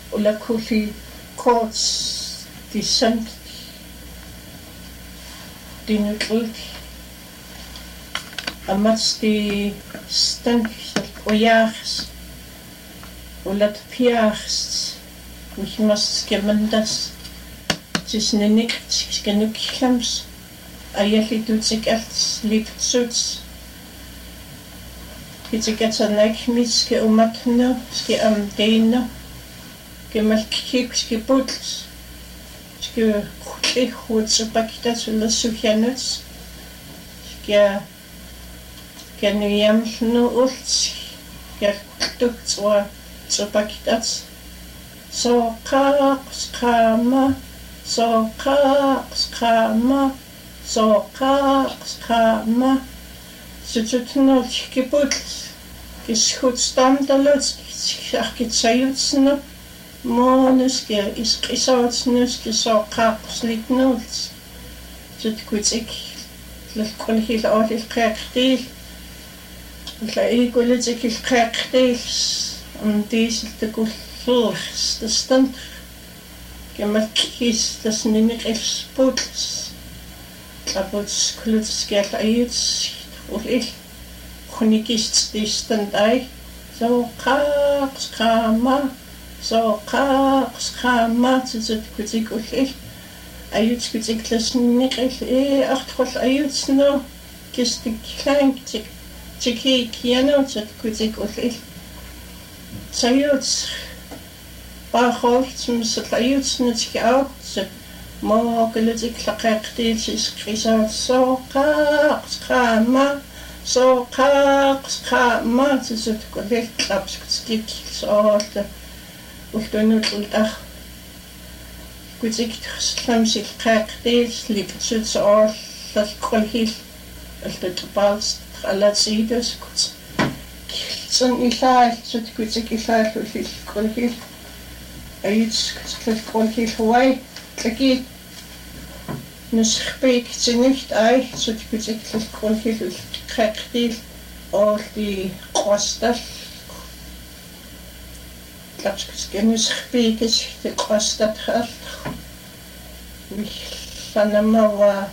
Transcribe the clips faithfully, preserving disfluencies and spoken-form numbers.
Ulla kulli korts de sandt de nutlut amats de stank ojars ulla piars mich mas gemandas tisnenik skenuklams ayali tutsik alts liptsuts Kitsikatsanak miske umatna ske amdeina kemalkik ske puts ske kutli hutsupakita sulla sukjanuts ske kenuyamnu ults kertukts wa supakits so kaks kama so kaks kama so kaks kama Sututnol kiputs kishutstamdaluts kiskitsayutsno monus ke iskisautsnus kisokapslitnuls Sutkutsik lkolhil olil qaqtil la igulitik qaqtil um diesel tekullurs dastan kemakis dasninikis puts abuts kluts ayuts Ulil Kunikist distandai so kaks kama so kaks kama tsut kutik ulil ayut kutik lasnikil e achtrol ayut no kistik klein tik tiki kiano tsut kutik ulil tsayut bachol tsum ayut nitki au tsut mo gelitik laqaqtil iskrisa so kaks kama so kaks kama tsut kulik klapskik so the ultunutultaq kutik slamsil qaqtil liptsut so lalkolhil altutpals alatsidos kut son ilal tsut kutik ilal ulil kolhil ayut kutik kolhil huai tlaki Nusbek nicht ei so die Gesetze Grundhilfe Kräftig all die Kosten Platz Nusbek ist die Kosten hat mich fanama wa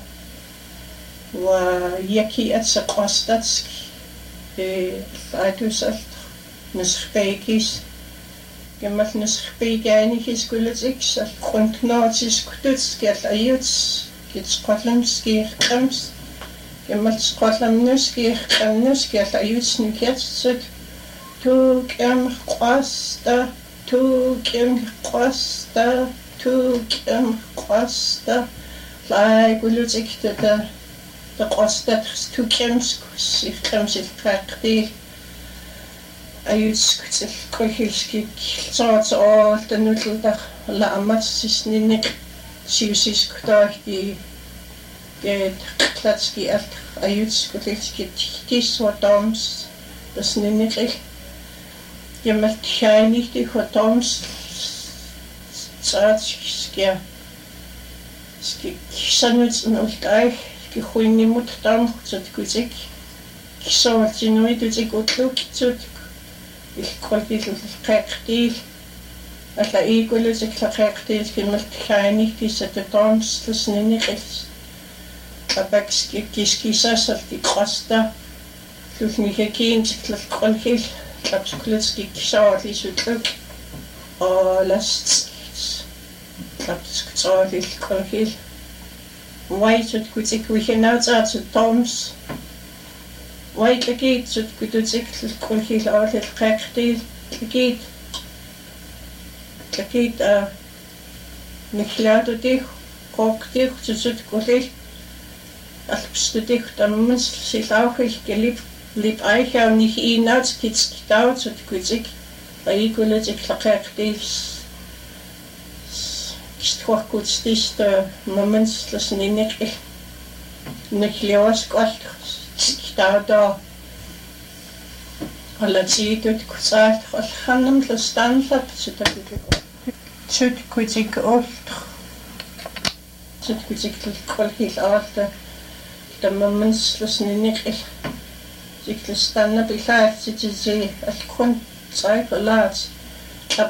wa yaki atsa Kostatski de Faitusalt Nusbek ist Gemacht Nusbek einiges Gulitix Grundknazis Kutz gert ayuts Gits Kotlamski Krams Gemacht Kotlamnuski Kramnuski ayuts niketsut tu kem Kosta tu kem Kosta tu kem Kosta Lai Gulitix da da Kosta tu kems sich Kramsil Prakti Ayuts Kutzil Kolhilski Zots all the Nutldach La Amatsis Ninik Siusis Kutach die der Klatski alt Ayuts Kutilski Tis Hotoms das Ninik Jemand Scheinig die Hotoms Zatski Ski Sanuts und Ultai Gehuini Muttam Zut Kuzik Kisot Zinui Duzik Utluk Zut Ich konnte es qaqtil alla igulis qaqtil kimal khani kisa tons tsnini khis abakski kiskisas alti qasta lusnike kin tqolhil tlapskulski kisawli sutluk alas tlapskulski qolhil wait kutik wihinauts tons Wait lagit so kututik kolhil awlet qaqtil lagit lagit a nikhlado dich koktik tsut kolhil alpstudik tamens silauchil gelib lib eicha und nicht inats kits daut so kutik bei kuletik qaqtil stwach kutstis da moments lassen inik niklewas qalt Stauda alla tidut kusalt khanam tstanfat sutakik sut kutik olt sut kutik kolhil arta tamamens lusninik siklestanna bilat sitzi alkun tsayfalat